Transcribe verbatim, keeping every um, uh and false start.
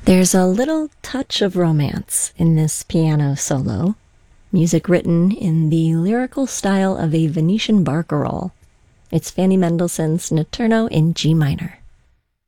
There's a little touch of romance in this piano solo, music written in the lyrical style of a Venetian barcarolle. It's Fanny Mendelssohn's Notturno in G minor.